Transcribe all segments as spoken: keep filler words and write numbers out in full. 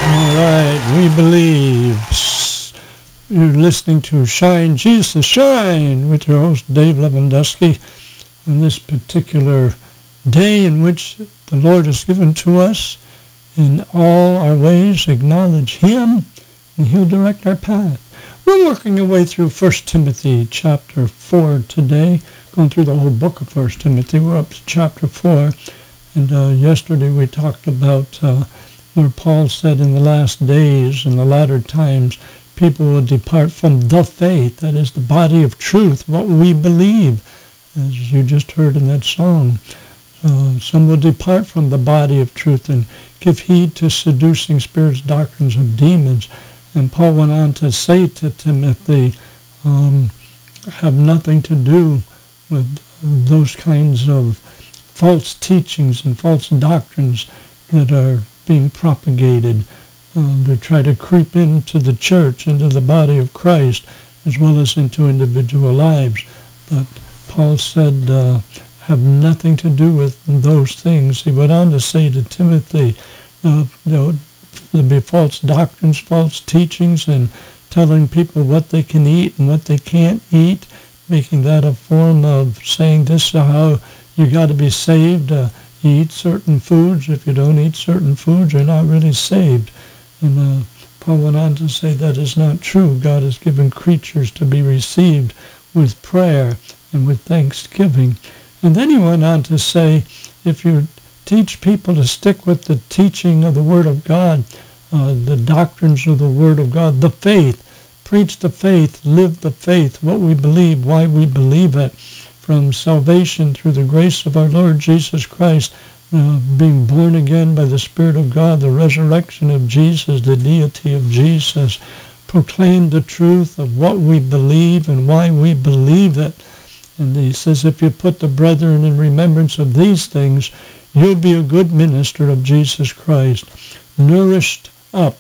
All right, we believe. You're listening to Shine, Jesus, Shine, with your host, Dave Lewandowski, on this particular day in which the Lord has given to us. In all our ways, acknowledge Him, and He'll direct our path. We're working our way through First Timothy chapter four today, going through the whole book of First Timothy. We're up to chapter four, and uh, yesterday we talked about uh, where Paul said in the last days, in the latter times, people will depart from the faith, that is the body of truth, what we believe, as you just heard in that song. Uh, some will depart from the body of truth and give heed to seducing spirits, doctrines of demons. And Paul went on to say to Timothy, um, have nothing to do with those kinds of false teachings and false doctrines that are being propagated uh, to try to creep into the church, into the body of Christ, as well as into individual lives. But Paul said, uh, have nothing to do with those things. He went on to say to Timothy, uh, you know, there'll be false doctrines, false teachings, and telling people what they can eat and what they can't eat, making that a form of saying this is how you got to be saved. Uh, you eat certain foods. If you don't eat certain foods, you're not really saved. And uh, Paul went on to say that is not true. God has given creatures to be received with prayer and with thanksgiving. And then he went on to say, if you teach people to stick with the teaching of the Word of God, uh, the doctrines of the Word of God, the faith, preach the faith, live the faith, what we believe, why we believe it, from salvation through the grace of our Lord Jesus Christ, uh, being born again by the Spirit of God, the resurrection of Jesus, the deity of Jesus, proclaim the truth of what we believe and why we believe it. And he says, if you put the brethren in remembrance of these things, you'll be a good minister of Jesus Christ, nourished up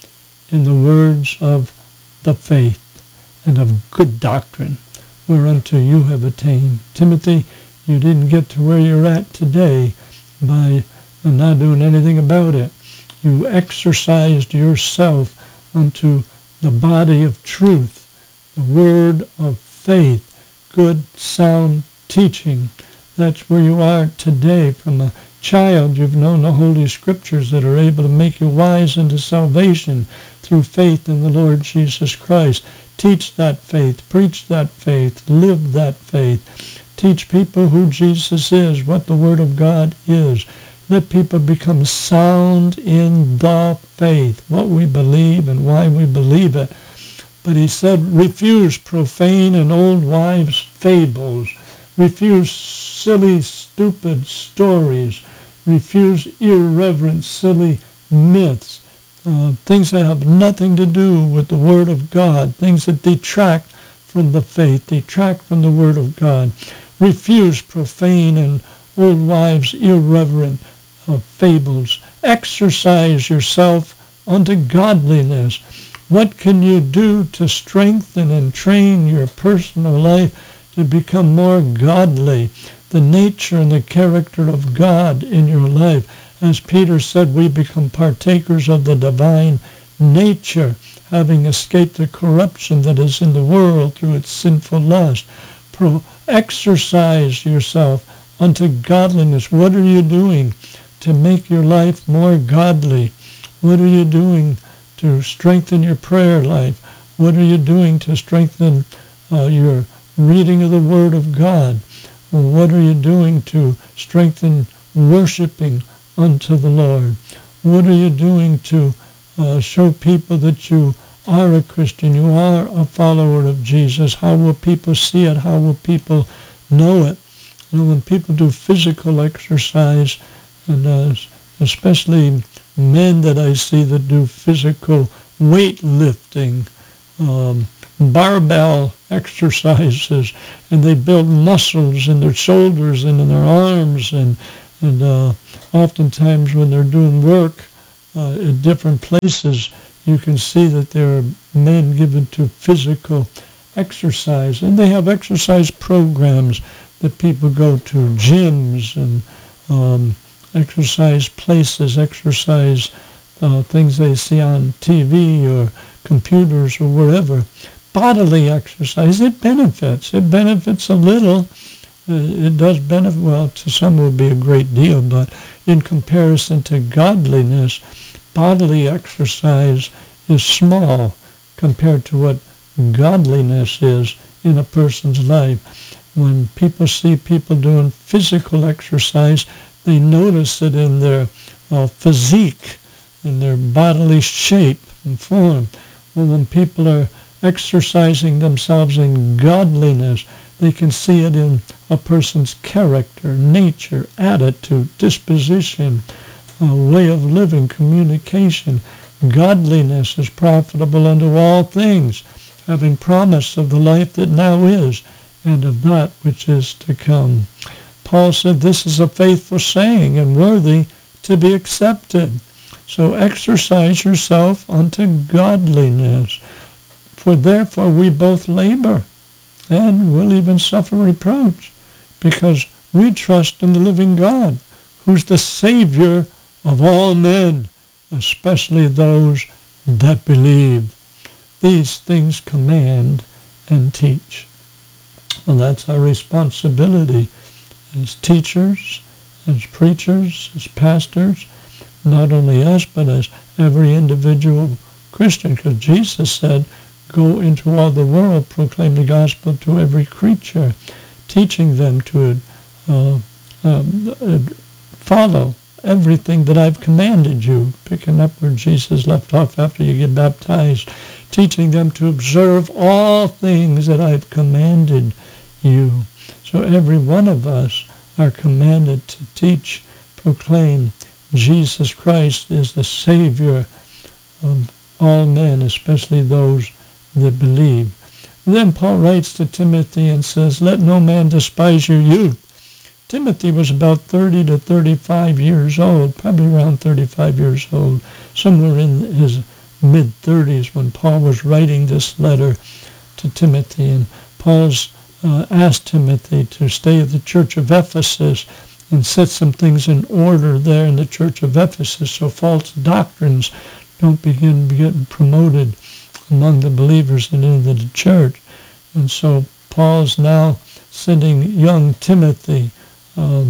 in the words of the faith and of good doctrine, whereunto you have attained. Timothy, you didn't get to where you're at today by not doing anything about it. You exercised yourself unto the body of truth, the word of faith, good, sound teaching. That's where you are today. From a child, you've known the Holy Scriptures that are able to make you wise unto salvation through faith in the Lord Jesus Christ. Teach that faith, preach that faith, live that faith. Teach people who Jesus is, what the Word of God is. Let people become sound in the faith, what we believe and why we believe it. But he said, refuse profane and old wives' fables. Refuse silly, stupid stories. Refuse irreverent, silly myths. Uh, things that have nothing to do with the Word of God. Things that detract from the faith, detract from the Word of God. Refuse profane and old wives' irreverent uh, fables. Exercise yourself unto godliness. What can you do to strengthen and train your personal life to become more godly? The nature and the character of God in your life. As Peter said, we become partakers of the divine nature, having escaped the corruption that is in the world through its sinful lust. Pro- exercise yourself unto godliness. What are you doing to make your life more godly? What are you doing to strengthen your prayer life? What are you doing to strengthen uh, your reading of the Word of God? What are you doing to strengthen worshiping unto the Lord? What are you doing to uh, show people that you are a Christian, you are a follower of Jesus? How will people see it? How will people know it? You know, when people do physical exercise, and uh, especially men that I see that do physical weightlifting, um, barbell exercises, and they build muscles in their shoulders and in their arms, and and uh, oftentimes when they're doing work uh, at different places, you can see that there are men given to physical exercise, and they have exercise programs that people go to, gyms and um, exercise places, exercise uh, things they see on T V or computers or wherever. Bodily exercise, it benefits. It benefits a little. It does benefit, well, to some it would be a great deal, but in comparison to godliness, bodily exercise is small compared to what godliness is in a person's life. When people see people doing physical exercise, they notice it in their uh, physique, in their bodily shape and form. Well, when people are exercising themselves in godliness, they can see it in a person's character, nature, attitude, disposition, uh, way of living, communication. Godliness is profitable unto all things, having promise of the life that now is and of that which is to come. Paul said this is a faithful saying and worthy to be accepted. So exercise yourself unto godliness. For therefore we both labor, and will even suffer reproach, because we trust in the living God, who's the Savior of all men, especially those that believe. These things command and teach. Well, that's our responsibility as teachers, as preachers, as pastors, not only us, but as every individual Christian, because Jesus said, go into all the world, proclaim the gospel to every creature, teaching them to uh, uh, follow everything that I've commanded you, picking up where Jesus left off after you get baptized, teaching them to observe all things that I've commanded you. So every one of us are commanded to teach, proclaim Jesus Christ is the Savior of all men, especially those that believe. And then Paul writes to Timothy and says, let no man despise your youth. Timothy was about thirty to thirty-five years old, probably around thirty-five years old, somewhere in his mid-thirties when Paul was writing this letter to Timothy. And Paul's uh, asked Timothy to stay at the church of Ephesus and set some things in order there in the church of Ephesus so false doctrines don't begin getting promoted among the believers and into the church. And so Paul's now sending young Timothy um,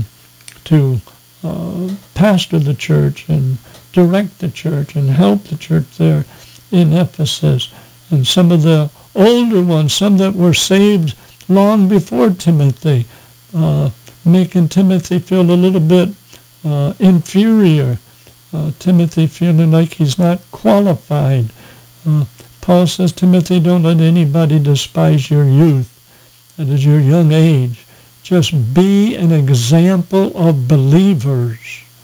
to uh, pastor the church and direct the church and help the church there in Ephesus. And some of the older ones, some that were saved long before Timothy, uh, making Timothy feel a little bit uh, inferior, uh, Timothy feeling like he's not qualified. Uh, Paul says, Timothy, don't let anybody despise your youth, that is your young age. Just be an example of believers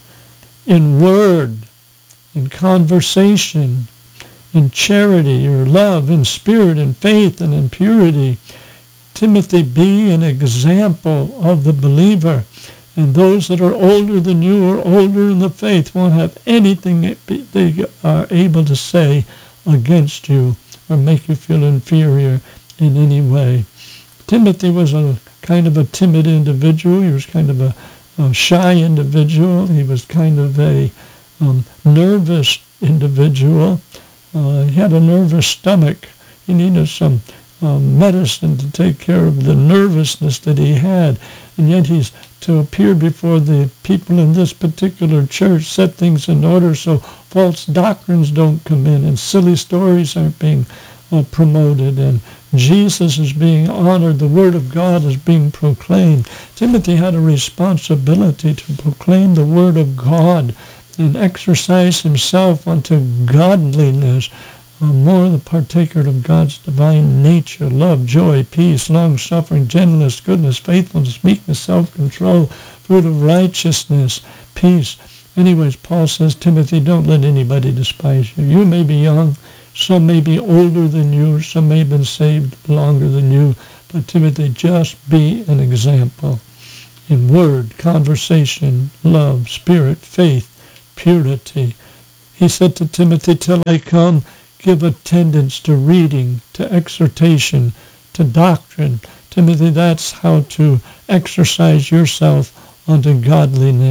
in word, in conversation, in charity or love, in spirit, in faith, and in purity. Timothy, be an example of the believer. And those that are older than you or older in the faith won't have anything that they are able to say against you or make you feel inferior in any way. Timothy was a kind of a timid individual. He was kind of a, a shy individual. He was kind of a um, nervous individual. Uh, he had a nervous stomach. He needed some um, medicine to take care of the nervousness that he had. And yet he's to appear before the people in this particular church, set things in order so false doctrines don't come in and silly stories aren't being uh, promoted and Jesus is being honored, the Word of God is being proclaimed. Timothy had a responsibility to proclaim the Word of God and exercise himself unto godliness, uh, more the partaker of God's divine nature, love, joy, peace, long-suffering, gentleness, goodness, faithfulness, meekness, self-control, fruit of righteousness, peace. Anyways, Paul says, Timothy, don't let anybody despise you. You may be young, some may be older than you, some may have been saved longer than you, but Timothy, just be an example in word, conversation, love, spirit, faith, purity. He said to Timothy, till I come, give attendance to reading, to exhortation, to doctrine. Timothy, that's how to exercise yourself unto godliness.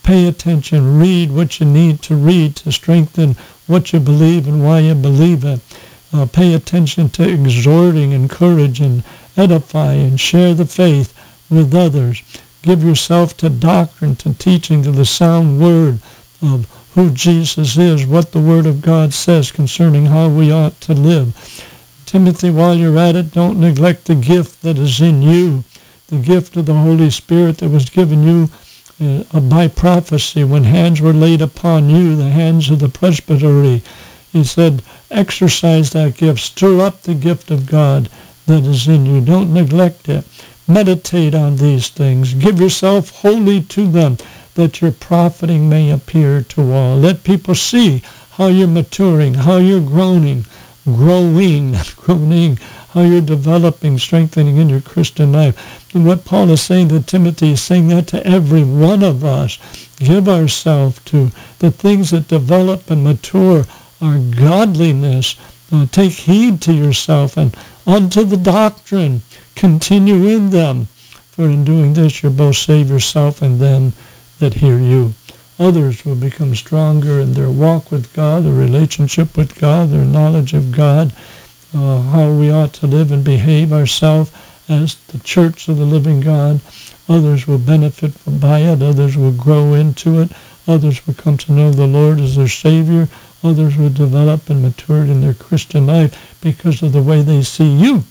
Pay attention. Read what you need to read to strengthen what you believe and why you believe it. Uh, pay attention to exhorting, encourage, and edify, and share the faith with others. Give yourself to doctrine, to teaching, to the sound word of who Jesus is, what the Word of God says concerning how we ought to live. Timothy, while you're at it, don't neglect the gift that is in you, the gift of the Holy Spirit that was given you uh, by prophecy when hands were laid upon you, the hands of the presbytery. He said, exercise that gift. Stir up the gift of God that is in you. Don't neglect it. Meditate on these things. Give yourself wholly to them, that your profiting may appear to all. Let people see how you're maturing, how you're growing, growing, growing, how you're developing, strengthening in your Christian life. And what Paul is saying to Timothy is saying that to every one of us. Give ourselves to the things that develop and mature our godliness. Uh, take heed to yourself and unto the doctrine. Continue in them. For in doing this, you'll both save yourself and them that hear you. Others will become stronger in their walk with God, their relationship with God, their knowledge of God, uh, how we ought to live and behave ourselves as the church of the living God. Others will benefit by it. Others will grow into it. Others will come to know the Lord as their Savior. Others will develop and mature in their Christian life because of the way they see you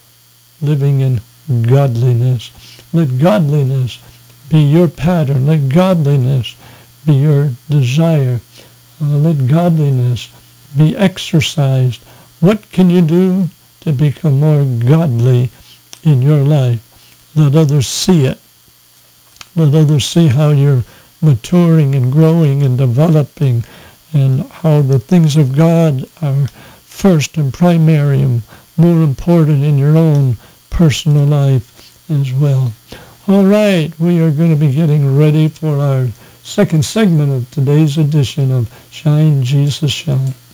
living in godliness. Let godliness be your pattern. Let godliness be your desire. Uh, let godliness be exercised. What can you do to become more godly in your life? Let others see it. Let others see how you're maturing and growing and developing, and how the things of God are first and primary and more important in your own personal life as well. All right, we are going to be getting ready for our second segment of today's edition of Shine, Jesus, Shine.